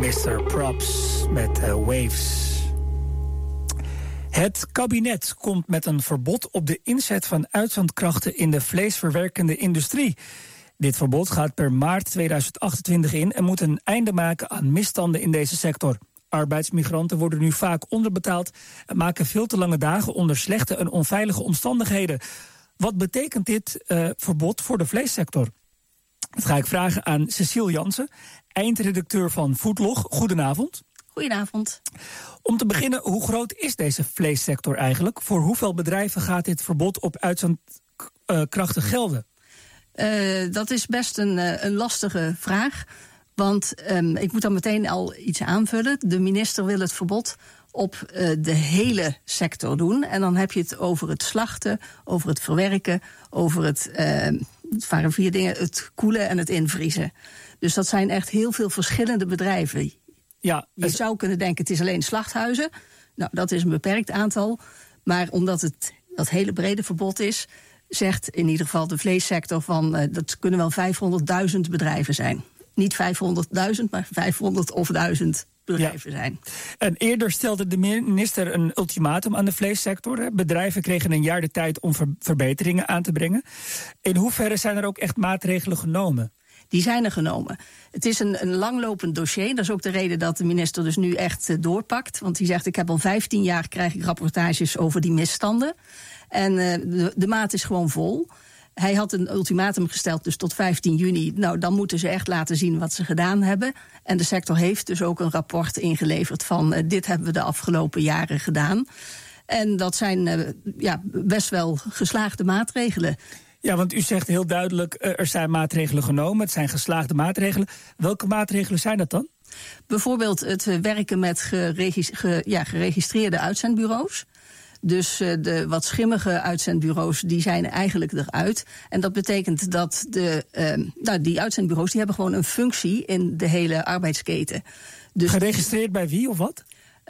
Mr. Props met Waves. Het kabinet komt met een verbod op de inzet van uitzendkrachten in de vleesverwerkende industrie. Dit verbod gaat per maart 2028 in en moet een einde maken aan misstanden in deze sector. Arbeidsmigranten worden nu vaak onderbetaald en maken veel te lange dagen onder slechte en onveilige omstandigheden. Wat betekent dit verbod voor de vleessector? Dat ga ik vragen aan Cecile Jansen, eindredacteur van Foodlog. Goedenavond. Goedenavond. Om te beginnen, hoe groot is deze vleessector eigenlijk? Voor hoeveel bedrijven gaat dit verbod op uitzendkrachten gelden? Dat is best een lastige vraag. Want ik moet dan meteen al iets aanvullen. De minister wil het verbod op de hele sector doen. En dan heb je het over het slachten, over het verwerken, over het waren 4 dingen: het koelen en het invriezen. Dus dat zijn echt heel veel verschillende bedrijven. Ja, je zou kunnen denken, het is alleen slachthuizen. Nou, dat is een beperkt aantal. Maar omdat het dat hele brede verbod is, zegt in ieder geval de vleessector van dat kunnen wel 500.000 bedrijven zijn. Niet 500.000, maar 500 of 1000 bedrijven zijn. En eerder stelde de minister een ultimatum aan de vleessector. Bedrijven kregen een jaar de tijd om verbeteringen aan te brengen. In hoeverre zijn er ook echt maatregelen genomen? Die zijn er genomen. Het is een langlopend dossier. Dat is ook de reden dat de minister dus nu echt doorpakt. Want hij zegt, ik heb al 15 jaar krijg ik rapportages over die misstanden. En de maat is gewoon vol. Hij had een ultimatum gesteld, dus tot 15 juni. Nou, dan moeten ze echt laten zien wat ze gedaan hebben. En de sector heeft dus ook een rapport ingeleverd van dit hebben we de afgelopen jaren gedaan. En dat zijn best wel geslaagde maatregelen. Ja, want u zegt heel duidelijk, er zijn maatregelen genomen. Het zijn geslaagde maatregelen. Welke maatregelen zijn dat dan? Bijvoorbeeld het werken met geregistreerde uitzendbureaus. Dus de wat schimmige uitzendbureaus, die zijn eigenlijk eruit. En dat betekent dat die uitzendbureaus, die hebben gewoon een functie in de hele arbeidsketen. Dus geregistreerd bij wie of wat?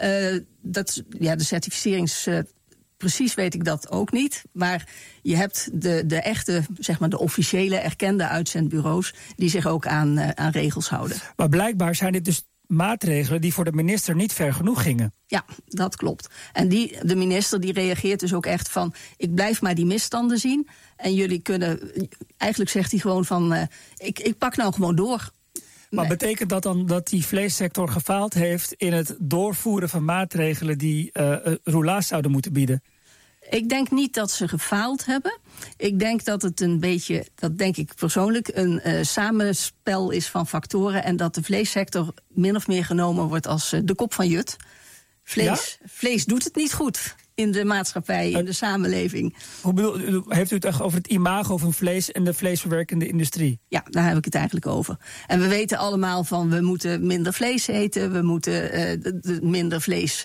De certificerings... Precies weet ik dat ook niet. Maar je hebt de echte, zeg maar de officiële erkende uitzendbureaus die zich ook aan regels houden. Maar blijkbaar zijn dit dus maatregelen die voor de minister niet ver genoeg gingen. Ja, dat klopt. En de minister die reageert dus ook echt van, ik blijf maar die misstanden zien. En jullie kunnen, eigenlijk zegt hij gewoon van, ik pak nou gewoon door. Maar betekent dat dan dat die vleessector gefaald heeft in het doorvoeren van maatregelen die roula's zouden moeten bieden? Ik denk niet dat ze gefaald hebben. Ik denk dat het een beetje, dat denk ik persoonlijk, een samenspel is van factoren. En dat de vleessector min of meer genomen wordt als de kop van Jut. Vlees doet het niet goed in de maatschappij, in de samenleving. Heeft u het echt over het imago van vlees en de vleesverwerkende industrie? Ja, daar heb ik het eigenlijk over. En we weten allemaal van, we moeten minder vlees eten, we moeten minder vlees.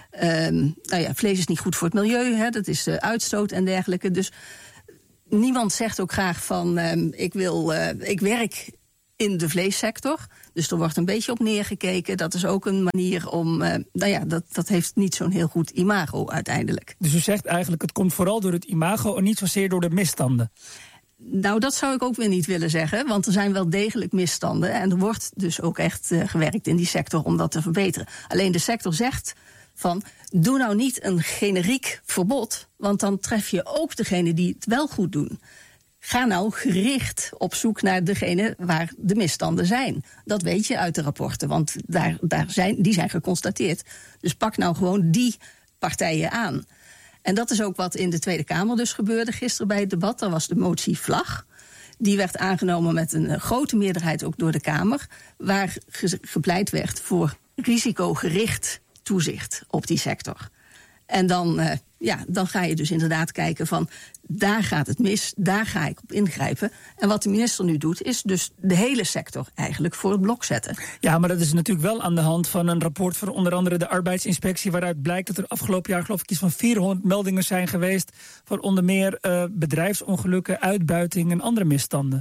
Vlees is niet goed voor het milieu, hè, dat is de uitstoot en dergelijke. Dus niemand zegt ook graag van, ik werk in de vleessector. Dus er wordt een beetje op neergekeken. Dat is ook een manier om, dat heeft niet zo'n heel goed imago uiteindelijk. Dus u zegt eigenlijk, het komt vooral door het imago en niet zozeer door de misstanden? Nou, dat zou ik ook weer niet willen zeggen, want er zijn wel degelijk misstanden. En er wordt dus ook echt gewerkt in die sector om dat te verbeteren. Alleen de sector zegt van, doe nou niet een generiek verbod, want dan tref je ook degene die het wel goed doen. Ga nou gericht op zoek naar degene waar de misstanden zijn. Dat weet je uit de rapporten, want die zijn geconstateerd. Dus pak nou gewoon die partijen aan. En dat is ook wat in de Tweede Kamer dus gebeurde gisteren bij het debat. Daar was de motie Vlag. Die werd aangenomen met een grote meerderheid ook door de Kamer, waar gepleit werd voor risicogericht toezicht op die sector. En dan ga je dus inderdaad kijken van, daar gaat het mis, daar ga ik op ingrijpen. En wat de minister nu doet, is dus de hele sector eigenlijk voor het blok zetten. Ja, maar dat is natuurlijk wel aan de hand van een rapport van onder andere de arbeidsinspectie, waaruit blijkt dat er afgelopen jaar geloof ik iets van 400 meldingen zijn geweest van onder meer bedrijfsongelukken, uitbuiting en andere misstanden.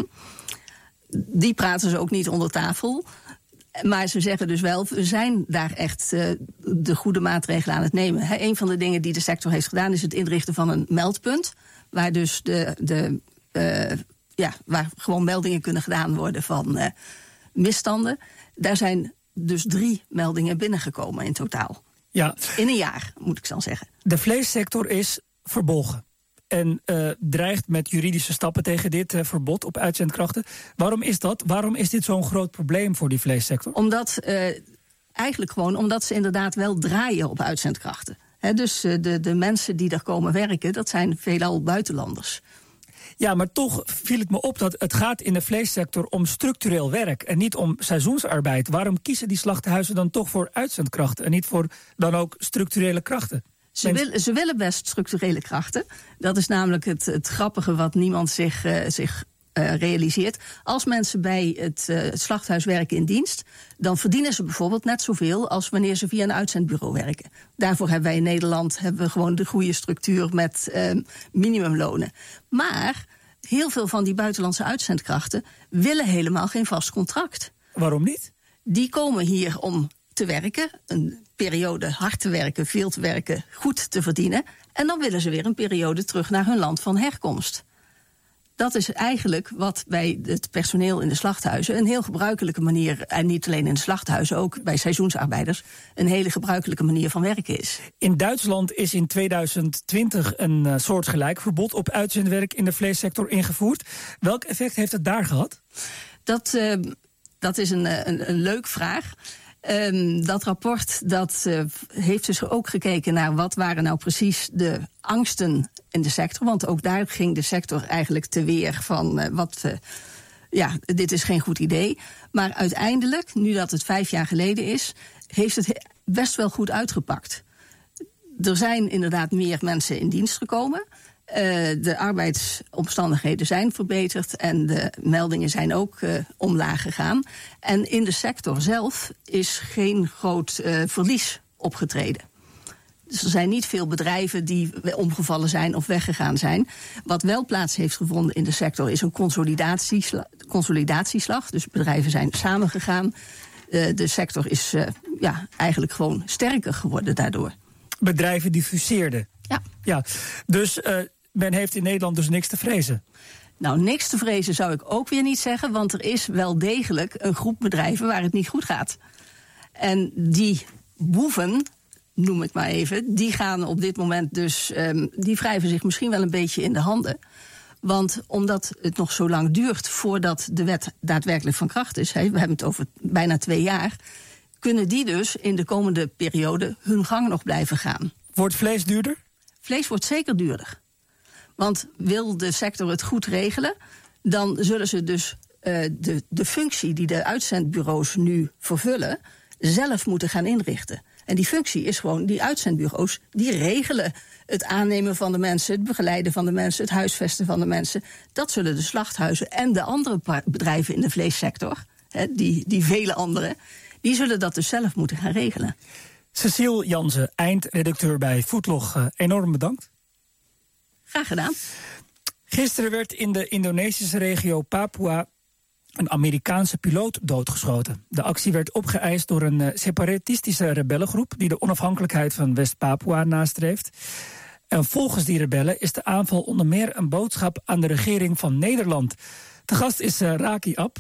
Die praten ze ook niet onder tafel. Maar ze zeggen dus wel, we zijn daar echt de goede maatregelen aan het nemen. Een van de dingen die de sector heeft gedaan is het inrichten van een meldpunt, waar dus waar gewoon meldingen kunnen gedaan worden van misstanden. Daar zijn dus 3 meldingen binnengekomen in totaal. Ja. In een jaar, moet ik dan zeggen. De vleessector is verbolgen. En dreigt met juridische stappen tegen dit verbod op uitzendkrachten. Waarom is dat? Waarom is dit zo'n groot probleem voor die vleessector? Eigenlijk gewoon omdat ze inderdaad wel draaien op uitzendkrachten. Dus de mensen die daar komen werken, dat zijn veelal buitenlanders. Ja, maar toch viel het me op dat het gaat in de vleessector om structureel werk en niet om seizoensarbeid. Waarom kiezen die slachthuizen dan toch voor uitzendkrachten en niet voor dan ook structurele krachten? Ze willen best structurele krachten. Dat is namelijk het grappige wat niemand zich realiseert. Als mensen bij het slachthuis werken in dienst, dan verdienen ze bijvoorbeeld net zoveel als wanneer ze via een uitzendbureau werken. Daarvoor hebben wij in Nederland gewoon de goede structuur met minimumlonen. Maar heel veel van die buitenlandse uitzendkrachten willen helemaal geen vast contract. Waarom niet? Die komen hier om te werken, een periode hard te werken, veel te werken, goed te verdienen. En dan willen ze weer een periode terug naar hun land van herkomst. Dat is eigenlijk wat bij het personeel in de slachthuizen een heel gebruikelijke manier, en niet alleen in de slachthuizen, ook bij seizoensarbeiders, een hele gebruikelijke manier van werken is. In Duitsland is in 2020 een soortgelijk verbod op uitzendwerk in de vleessector ingevoerd. Welk effect heeft het daar gehad? Dat is een leuk vraag. Dat rapport heeft dus ook gekeken naar wat waren nou precies de angsten in de sector. Want ook daar ging de sector eigenlijk te weer van dit is geen goed idee. Maar uiteindelijk, nu dat het 5 jaar geleden is, heeft het best wel goed uitgepakt. Er zijn inderdaad meer mensen in dienst gekomen. De arbeidsomstandigheden zijn verbeterd en de meldingen zijn ook omlaag gegaan. En in de sector zelf is geen groot verlies opgetreden. Dus er zijn niet veel bedrijven die omgevallen zijn of weggegaan zijn. Wat wel plaats heeft gevonden in de sector is een consolidatieslag. Dus bedrijven zijn samengegaan. De sector is eigenlijk gewoon sterker geworden daardoor. Bedrijven die fuseerden? Ja. Dus men heeft in Nederland dus niks te vrezen? Nou, niks te vrezen zou ik ook weer niet zeggen, want er is wel degelijk een groep bedrijven waar het niet goed gaat. En die boeven, noem ik maar even, die gaan op dit moment dus, die wrijven zich misschien wel een beetje in de handen. Want omdat het nog zo lang duurt voordat de wet daadwerkelijk van kracht is, we hebben het over bijna 2 jaar, kunnen die dus in de komende periode hun gang nog blijven gaan. Wordt vlees duurder? Vlees wordt zeker duurder. Want wil de sector het goed regelen, dan zullen ze dus de functie die de uitzendbureaus nu vervullen zelf moeten gaan inrichten. En die functie is gewoon, die uitzendbureaus, die regelen het aannemen van de mensen, het begeleiden van de mensen, het huisvesten van de mensen. Dat zullen de slachthuizen en de andere bedrijven in de vleessector, die vele andere, die zullen dat dus zelf moeten gaan regelen. Cecile Jansen, eindredacteur bij Foodlog, enorm bedankt. Graag gedaan. Gisteren werd in de Indonesische regio Papua een Amerikaanse piloot doodgeschoten. De actie werd opgeëist door een separatistische rebellengroep die de onafhankelijkheid van West-Papua nastreeft. En volgens die rebellen is de aanval onder meer een boodschap aan de regering van Nederland. De gast is Raki Ab,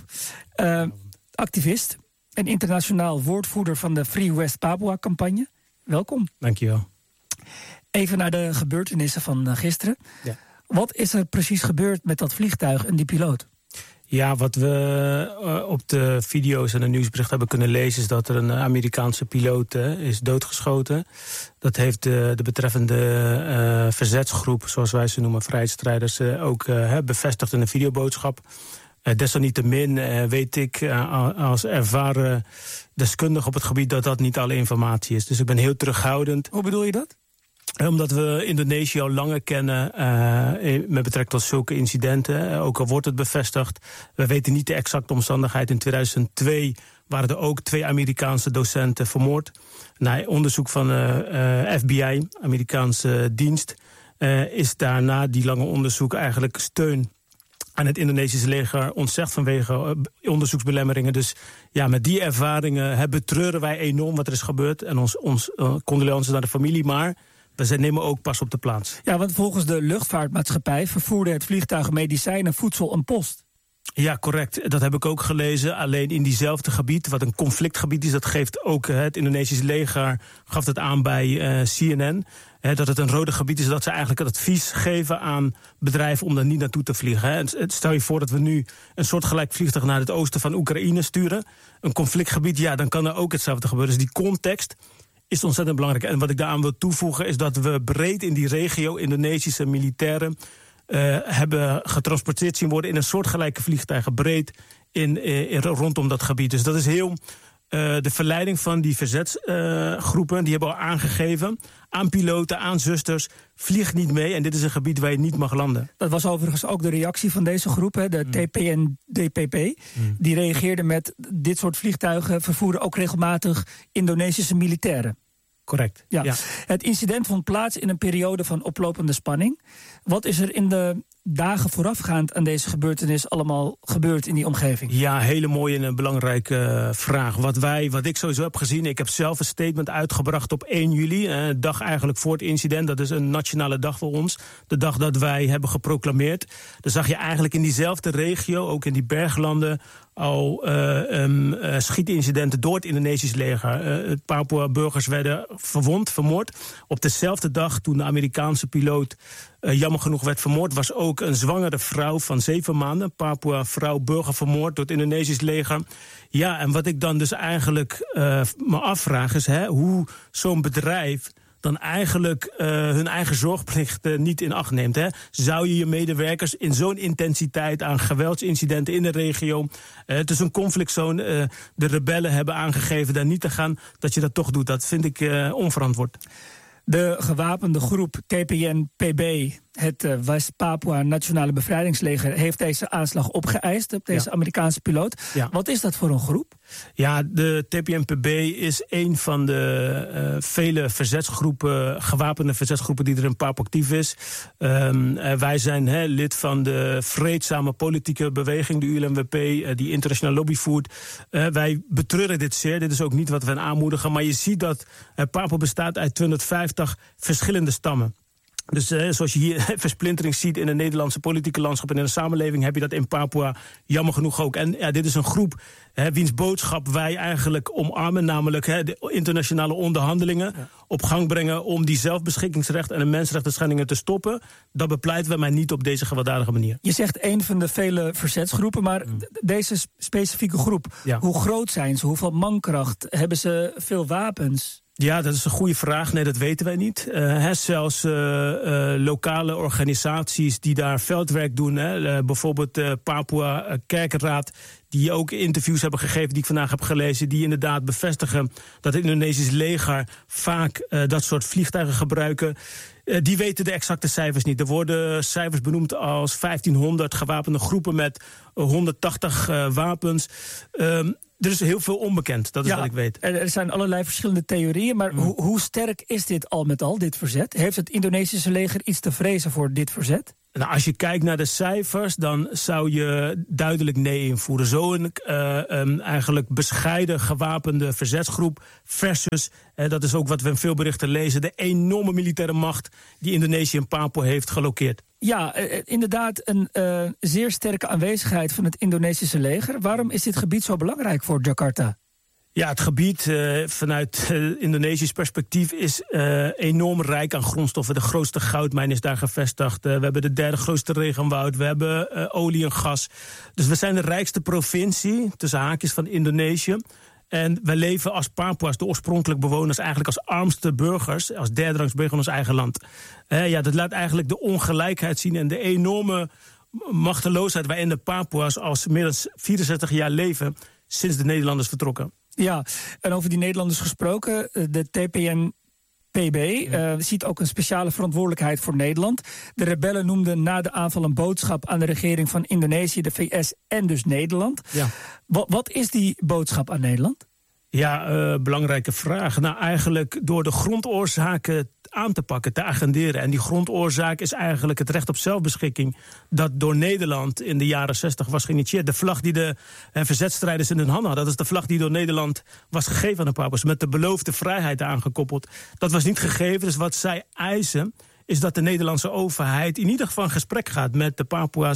activist en internationaal woordvoerder van de Free West Papua-campagne. Welkom. Dankjewel. Even naar de gebeurtenissen van gisteren. Ja. Wat is er precies gebeurd met dat vliegtuig en die piloot? Ja, wat we op de video's en de nieuwsbericht hebben kunnen lezen is dat er een Amerikaanse piloot is doodgeschoten. Dat heeft de betreffende verzetsgroep, zoals wij ze noemen, vrijheidsstrijders, ook bevestigd in een videoboodschap. Desalniettemin weet ik als ervaren deskundige op het gebied dat dat niet alle informatie is. Dus ik ben heel terughoudend. Hoe bedoel je dat? Omdat we Indonesië al langer kennen met betrekking tot zulke incidenten. Ook al wordt het bevestigd. We weten niet de exacte omstandigheid. In 2002 waren er ook 2 Amerikaanse docenten vermoord. Na onderzoek van FBI, Amerikaanse dienst, is daarna die lange onderzoek eigenlijk steun aan het Indonesische leger ontzegd vanwege onderzoeksbelemmeringen. Dus ja, met die ervaringen betreuren wij enorm wat er is gebeurd. En ons condolences naar de familie, maar we nemen ook pas op de plaats. Ja, want volgens de luchtvaartmaatschappij vervoerde het vliegtuig medicijnen, voedsel en post. Ja, correct. Dat heb ik ook gelezen. Alleen in diezelfde gebied, wat een conflictgebied is, dat geeft ook het Indonesische leger, gaf het aan bij CNN, dat het een rode gebied is, dat ze eigenlijk het advies geven aan bedrijven om daar niet naartoe te vliegen. Stel je voor dat we nu een soortgelijk vliegtuig naar het oosten van Oekraïne sturen, een conflictgebied, ja, dan kan er ook hetzelfde gebeuren. Dus die context is ontzettend belangrijk. En wat ik daaraan wil toevoegen is dat we breed in die regio Indonesische militairen hebben getransporteerd zien worden in een soortgelijke vliegtuigen, breed rondom dat gebied. Dus dat is heel de verleiding van die verzetsgroepen, die hebben al aangegeven aan piloten, aan zusters, vlieg niet mee en dit is een gebied waar je niet mag landen. Dat was overigens ook de reactie van deze groep, de TPN-DPP. Die reageerde met dit soort vliegtuigen vervoeren ook regelmatig Indonesische militairen. Correct. Ja. Het incident vond plaats in een periode van oplopende spanning. Wat is er in de dagen voorafgaand aan deze gebeurtenis allemaal gebeurd in die omgeving? Ja, hele mooie en belangrijke vraag. Wat ik sowieso heb gezien, ik heb zelf een statement uitgebracht op 1 juli, dag eigenlijk voor het incident. Dat is een nationale dag voor ons. De dag dat wij hebben geproclameerd. Dan zag je eigenlijk in diezelfde regio, ook in die berglanden, al schietincidenten door het Indonesisch leger. Papua-burgers werden vermoord. Op dezelfde dag toen de Amerikaanse piloot jammer genoeg werd vermoord, was ook een zwangere vrouw van 7 maanden, Papua-vrouw, burger vermoord door het Indonesisch leger. Ja, en wat ik dan dus eigenlijk me afvraag is hoe zo'n bedrijf dan eigenlijk hun eigen zorgplicht niet in acht neemt. Zou je medewerkers in zo'n intensiteit aan geweldsincidenten in de regio, het is een conflictzone, de rebellen hebben aangegeven daar niet te gaan, dat je dat toch doet. Dat vind ik onverantwoord. De gewapende groep TPN-PB, het West-Papua Nationale Bevrijdingsleger, heeft deze aanslag opgeëist op deze Amerikaanse piloot. Ja. Wat is dat voor een groep? Ja, de TPN-PB is een van de vele verzetsgroepen, gewapende verzetsgroepen die er in Papua actief is. Wij zijn lid van de vreedzame politieke beweging, de ULMWP, die internationale lobby voert. Wij betreuren dit zeer. Dit is ook niet wat we aanmoedigen. Maar je ziet dat Papua bestaat uit 250 verschillende stammen. Dus zoals je hier versplintering ziet in het Nederlandse politieke landschap en in de samenleving, heb je dat in Papua jammer genoeg ook. En ja, dit is een groep wiens boodschap wij eigenlijk omarmen, namelijk de internationale onderhandelingen op gang brengen om die zelfbeschikkingsrecht en de mensenrechtenschendingen te stoppen. Dat bepleiten we, maar niet op deze gewelddadige manier. Je zegt een van de vele verzetsgroepen, maar deze specifieke groep, hoe groot zijn ze? Hoeveel mankracht? Hebben ze veel wapens? Ja, dat is een goede vraag. Nee, dat weten wij niet. Zelfs lokale organisaties die daar veldwerk doen, bijvoorbeeld de Papua Kerkenraad, die ook interviews hebben gegeven die ik vandaag heb gelezen, die inderdaad bevestigen dat het Indonesisch leger vaak dat soort vliegtuigen gebruiken. Die weten de exacte cijfers niet. Er worden cijfers benoemd als 1500 gewapende groepen met 180 wapens. Er is heel veel onbekend, dat is wat ik weet. Er zijn allerlei verschillende theorieën, maar hoe sterk is dit al met al, dit verzet? Heeft het Indonesische leger iets te vrezen voor dit verzet? Nou, als je kijkt naar de cijfers, dan zou je duidelijk nee invoeren. Zo'n eigenlijk bescheiden gewapende verzetsgroep versus, dat is ook wat we in veel berichten lezen, de enorme militaire macht die Indonesië en Papua heeft gelokeerd. Ja, inderdaad een zeer sterke aanwezigheid van het Indonesische leger. Waarom is dit gebied zo belangrijk voor Jakarta? Ja, het gebied vanuit Indonesisch perspectief is enorm rijk aan grondstoffen. De grootste goudmijn is daar gevestigd. We hebben de 3e grootste regenwoud. We hebben olie en gas. Dus we zijn de rijkste provincie, tussen haakjes, van Indonesië. En wij leven als Papua's, de oorspronkelijke bewoners, eigenlijk als armste burgers, als derderangs burger in ons eigen land. Dat laat eigenlijk de ongelijkheid zien en de enorme machteloosheid waarin de Papua's al meer dan 64 jaar leven sinds de Nederlanders vertrokken. Ja, en over die Nederlanders gesproken, de TPN-PB ziet ook een speciale verantwoordelijkheid voor Nederland. De rebellen noemden na de aanval een boodschap aan de regering van Indonesië, de VS en dus Nederland. Ja. Wat is die boodschap aan Nederland? Ja, belangrijke vraag. Nou, eigenlijk door de grondoorzaken aan te pakken, te agenderen. En die grondoorzaak is eigenlijk het recht op zelfbeschikking dat door Nederland in de jaren 60 was geïnitieerd. De vlag die de verzetstrijders in hun handen hadden, dat is de vlag die door Nederland was gegeven aan de Papua's, met de beloofde vrijheid aangekoppeld. Dat was niet gegeven, dus wat zij eisen is dat de Nederlandse overheid in ieder geval in gesprek gaat met de Papua's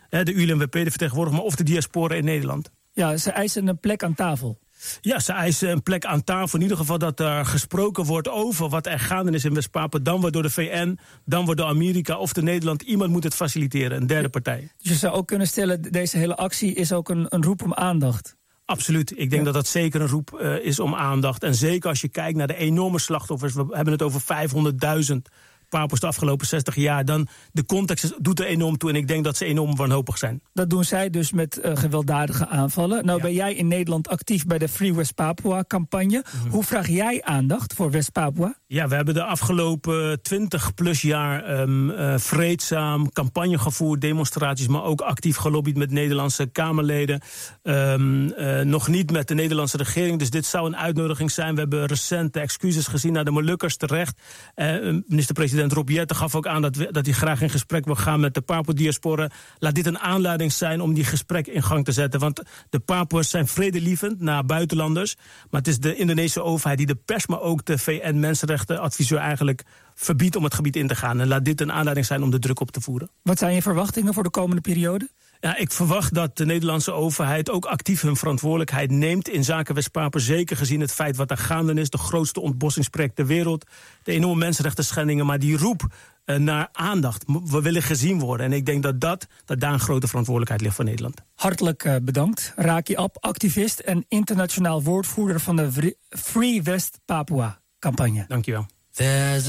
de UNWP, de vertegenwoordiger, maar of de diaspora in Nederland. Ja, ze eisen een plek aan tafel. Ja, ze eisen een plek aan tafel. In ieder geval dat er gesproken wordt over wat er gaande is in West-Papua. Dan wordt door de VN, dan wordt door Amerika of de Nederland. Iemand moet het faciliteren, een derde partij. Dus je zou ook kunnen stellen, deze hele actie is ook een roep om aandacht. Absoluut. Ik denk dat dat zeker een roep is om aandacht. En zeker als je kijkt naar de enorme slachtoffers. We hebben het over 500.000 Papua's de afgelopen 60 jaar. Dan de context doet er enorm toe. En ik denk dat ze enorm wanhopig zijn. Dat doen zij dus met gewelddadige aanvallen. Nou ben jij in Nederland actief bij de Free West Papua campagne. Hoe vraag jij aandacht voor West Papua? Ja, we hebben de afgelopen 20+ jaar vreedzaam campagne gevoerd, demonstraties, maar ook actief gelobbyd met Nederlandse Kamerleden. Nog niet met de Nederlandse regering, dus dit zou een uitnodiging zijn. We hebben recente excuses gezien naar de Molukkers, terecht. Minister-president Rob Jetten gaf ook aan dat hij graag in gesprek wil gaan met de Papua-diaspora. Laat dit een aanleiding zijn om die gesprek in gang te zetten. Want de Papua's zijn vredelievend naar buitenlanders. Maar het is de Indonesische overheid die de pers, maar ook de VN-mensenrechtenadviseur eigenlijk verbiedt om het gebied in te gaan. En laat dit een aanleiding zijn om de druk op te voeren. Wat zijn je verwachtingen voor de komende periode? Ja, ik verwacht dat de Nederlandse overheid ook actief hun verantwoordelijkheid neemt in zaken West-Papua. Zeker gezien het feit wat er gaande is. De grootste ontbossingsproject ter wereld. De enorme mensenrechten schendingen. Maar die roep naar aandacht. We willen gezien worden. En ik denk dat daar een grote verantwoordelijkheid ligt voor Nederland. Hartelijk bedankt. Raki Ab, activist en internationaal woordvoerder van de Free West Papua campagne. Dankjewel.